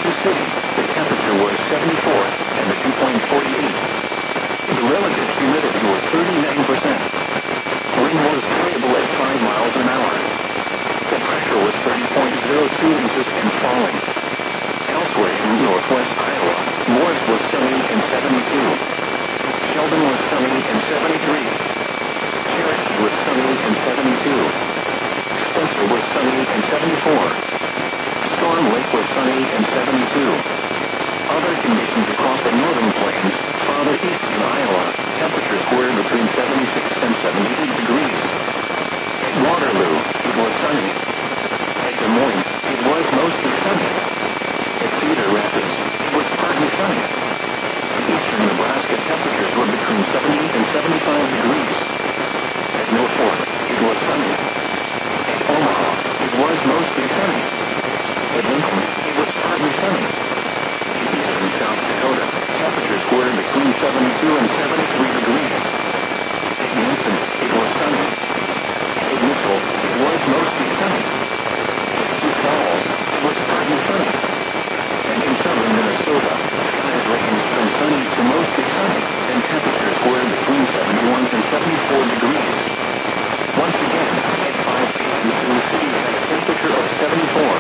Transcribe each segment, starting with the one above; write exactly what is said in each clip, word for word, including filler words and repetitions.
Sioux City, the temperature was seventy-four, and the dew point forty-eight. The relative humidity was thirty-nine percent. Wind was variable at five miles an hour. The pressure was thirty point zero two inches and falling. Elsewhere in northwest Iowa, Morris was sunny and seventy-two. Sheldon was sunny and seventy-three. Cherokee was sunny and seventy-two. Spencer was sunny and seventy-four. Storm Lake was sunny and seventy-two. Other conditions across the northern plains, farther east in Iowa, temperatures were between seventy-six and seventy-eight degrees. At Waterloo, it was sunny. At Des Moines, it was mostly sunny. At Cedar Rapids, it was partly sunny. In eastern Nebraska, temperatures were between seventy and seventy-five degrees. At Milford, it was sunny. At Omaha, it was mostly sunny. At Lincoln, it was partly sunny. In eastern South Dakota, temperatures were between seventy-two and seventy-three degrees. At Yankton, it was sunny. At Mitchell, it was mostly sunny. At Sioux Falls, it was partly sunny. And in southern Minnesota, skies ranged from sunny to mostly sunny, and temperatures were between seventy-one and seventy-four degrees. Once again, at five p m Sioux City had a temperature of seventy-four.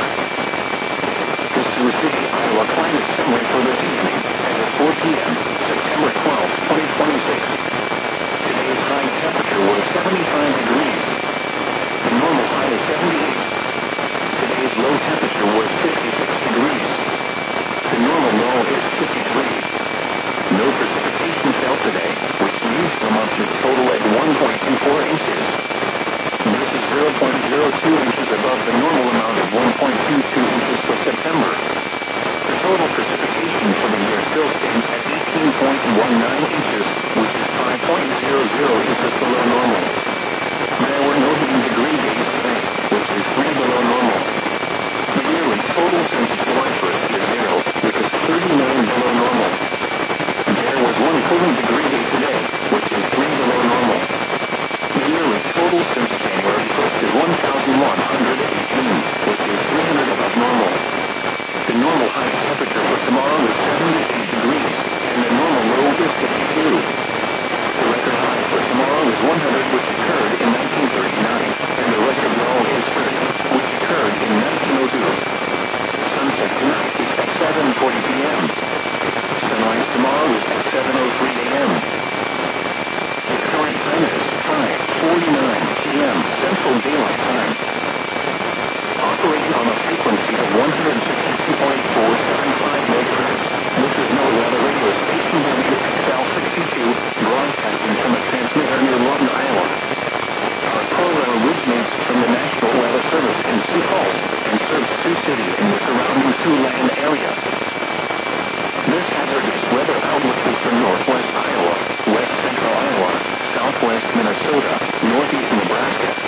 The Sioux City, Iowa climate summary for this evening, as of four p m, September twelfth, twenty twenty-six. Today's high temperature was seventy-five degrees. The normal high is seventy-eight. Today's low temperature was fifty-six degrees. The normal low is fifty-three. No precipitation fell today, which leaves the monthly total at one point two four inches. This is zero point zero two inches above the normal amount of one point two two inches for September. The total precipitation for the year still stands at eighteen point one nine inches, which is five point zero zero inches below normal. There were no heating degree days today, which is three below normal. The yearly total since July first is zero, which is thirty-nine below normal. There was one cooling degree day today, which is three below normal. The yearly total since January first is one thousand one hundred eighteen, which is three hundred above normal. The normal high temperature for tomorrow is seventy-eight degrees, and the normal low is fifty-two. The record high for tomorrow is one hundred, which occurred in nineteen thirty-nine, and the record low is thirty, which occurred in nineteen oh two. Sunset tonight is at seven forty p m Sunrise tomorrow is at seven oh three a m The current time is five forty-nine p m Central Daylight Time. Operating on a frequency of one hundred sixty-two point four seven five megahertz, this is NOAA Weather Radio Station W X L sixty-two, broadcasting from a transmitter near Lawton, Iowa. Our program originates from the National Weather Service in Sioux Falls and serves Sioux City and the surrounding Siouxland area. This hazardous weather outlook is for northwest Iowa, west central Iowa, southwest Minnesota, northeast Nebraska,